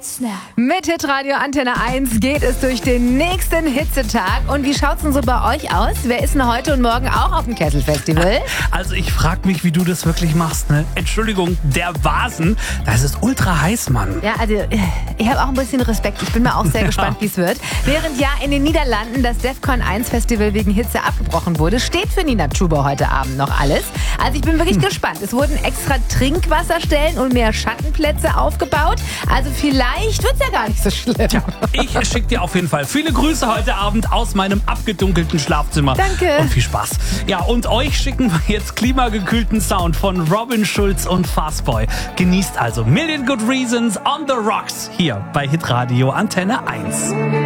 Hitsnap. Mit Hitradio Antenne 1 geht es durch den nächsten Hitzetag. Und wie schaut's denn so bei euch aus? Wer ist denn heute und morgen auch auf dem Kesselfestival? Also ich frage mich, wie du das wirklich machst, ne? Entschuldigung, der Vasen, das ist ultra heiß, Mann. Ja, also ich habe auch ein bisschen Respekt. Ich bin mal auch sehr gespannt, wie es wird. Während ja in den Niederlanden das DEFCON 1 Festival wegen Hitze abgebrochen wurde, steht für Nina Chuba heute Abend noch alles. Also ich bin wirklich gespannt. Es wurden extra Trinkwasserstellen und mehr Schattenplätze aufgebaut. Also vielleicht wird's ja gar nicht so schlimm. Tja, ich schicke dir auf jeden Fall viele Grüße heute Abend aus meinem abgedunkelten Schlafzimmer. Danke. Und viel Spaß. Ja, und euch schicken wir jetzt klimagekühlten Sound von Robin Schulz und Fastboy. Genießt also Million Good Reasons on the Rocks hier bei Hitradio Antenne 1.